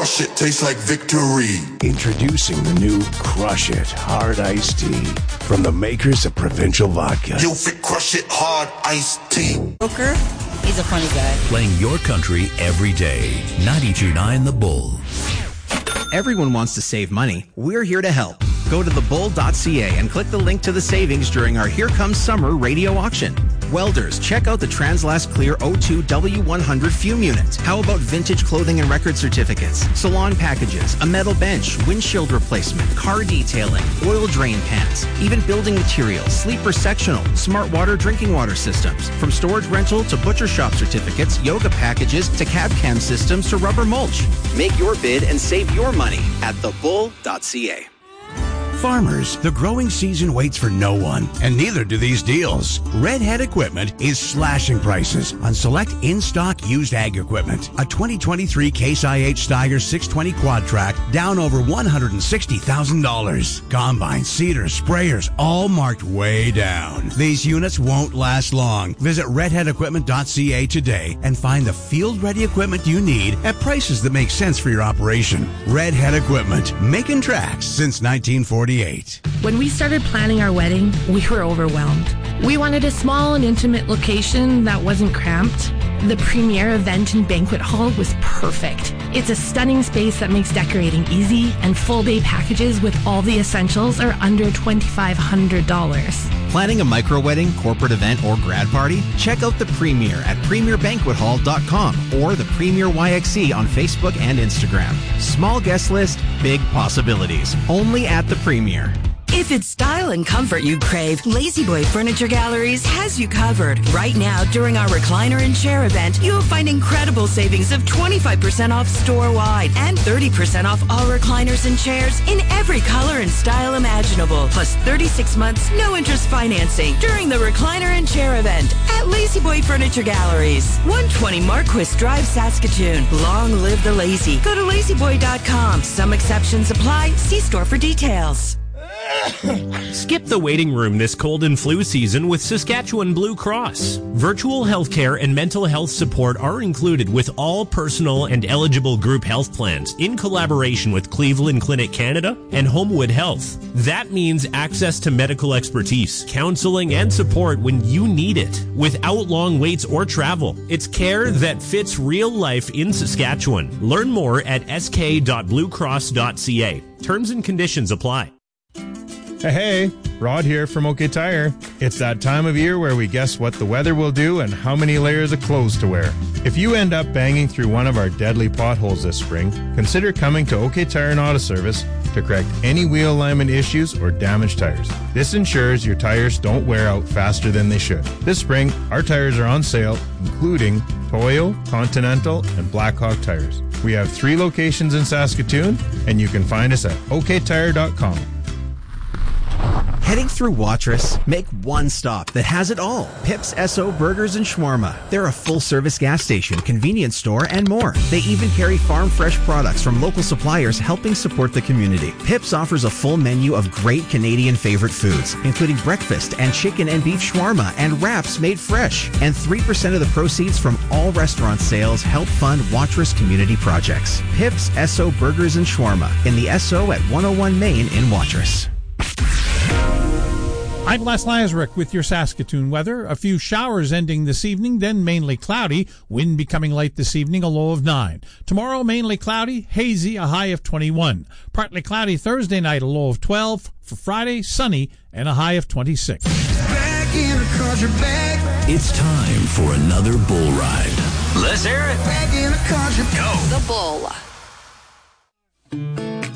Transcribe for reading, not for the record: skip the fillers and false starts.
crush it, tastes like victory. Introducing the new Crush It Hard Iced Tea from the makers of Provincial Vodka. You fit Crush It Hard Iced Tea. Booker, he's a funny guy. Playing your country every day. 92.9 The Bull. Everyone wants to save money. We're here to help. Go to thebull.ca and click the link to the savings during our Here Comes Summer radio auction. Welders, check out the Translast Clear O2 W100 fume unit. How about vintage clothing and record certificates, salon packages, a metal bench, windshield replacement, car detailing, oil drain pans, even building materials, sleeper sectional, smart water drinking water systems. From storage rental to butcher shop certificates, yoga packages to cab cam systems to rubber mulch. Make your bid and save your money at thebull.ca. Farmers, the growing season waits for no one, and neither do these deals. Redhead Equipment is slashing prices on select in-stock used ag equipment. A 2023 Case IH Steiger 620 Quad Track down over $160,000. Combines, seeders, sprayers, all marked way down. These units won't last long. Visit redheadequipment.ca today and find the field-ready equipment you need at prices that make sense for your operation. Redhead Equipment, making tracks since 1940. When we started planning our wedding, we were overwhelmed. We wanted a small and intimate location that wasn't cramped. The Premier Event and Banquet Hall was perfect. It's a stunning space that makes decorating easy, and full day packages with all the essentials are under $2,500. Planning a micro wedding, corporate event, or grad party? Check out the Premier at premierbanquethall.com or the Premier YXC on Facebook and Instagram. Small guest list, big possibilities. Only at the Premier. If it's style and comfort you crave, Lazy Boy Furniture Galleries has you covered. Right now, during our recliner and chair event, you'll find incredible savings of 25% off store-wide and 30% off all recliners and chairs in every color and style imaginable. Plus 36 months, no interest financing during the recliner and chair event at Lazy Boy Furniture Galleries. 120 Marquis Drive, Saskatoon. Long live the lazy. Go to lazyboy.com. Some exceptions apply. See store for details. Skip the waiting room this cold and flu season with Saskatchewan Blue Cross. Virtual healthcare and mental health support are included with all personal and eligible group health plans in collaboration with Cleveland Clinic Canada and Homewood Health. That means access to medical expertise, counseling, and support when you need it without long waits or travel. It's care that fits real life in Saskatchewan. Learn more at sk.bluecross.ca. Terms and conditions apply. Hey, Rod here from OK Tire. It's that time of year where we guess what the weather will do and how many layers of clothes to wear. If you end up banging through one of our deadly potholes this spring, consider coming to OK Tire and Auto Service to correct any wheel alignment issues or damaged tires. This ensures your tires don't wear out faster than they should. This spring, our tires are on sale, including Toyo, Continental, and Blackhawk tires. We have 3 locations in Saskatoon, and you can find us at oktire.com. Heading through Watrous, make one stop that has it all. Pips SO Burgers and Shawarma. They're a full-service gas station, convenience store, and more. They even carry farm-fresh products from local suppliers helping support the community. Pips offers a full menu of great Canadian favorite foods, including breakfast and chicken and beef shawarma and wraps made fresh. And 3% of the proceeds from all restaurant sales help fund Watrous community projects. Pips SO Burgers and Shawarma in the SO at 101 Main in Watrous. I'm Les Lazaruk with your Saskatoon weather. A few showers ending this evening, then mainly cloudy. Wind becoming light this evening, a low of 9. Tomorrow, mainly cloudy, hazy, a high of 21. Partly cloudy Thursday night, a low of 12. For Friday, sunny, and a high of 26. It's time for another bull ride. Let's hear it. Go. The Bull.